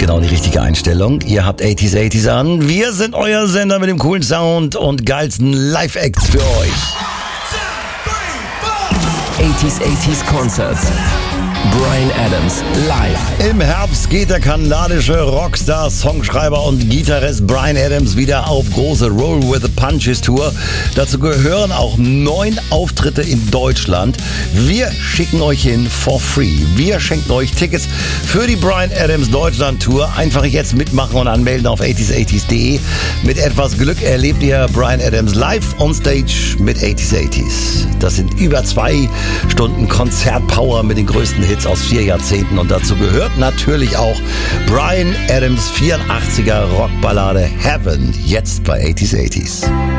genau die richtige Einstellung. Ihr habt 80s an. Wir sind euer Sender mit dem coolen Sound und geilsten Live-Acts für euch. 80s Concerts. Bryan Adams live. Im Herbst geht der kanadische Rockstar, Songschreiber und Gitarrist Bryan Adams wieder auf große Roll with the Punches Tour. Dazu gehören auch 9 Auftritte in Deutschland. Wir schicken euch hin for free. Wir schenken euch Tickets für die Bryan Adams Deutschland Tour. Einfach jetzt mitmachen und anmelden auf 80s80s.de. Mit etwas Glück erlebt ihr Bryan Adams live on stage mit 80s. Das sind über 2 Stunden Konzertpower mit den größten Hits aus 4 Jahrzehnten und dazu gehört natürlich auch Bryan Adams 84er Rockballade Heaven, jetzt bei 80s.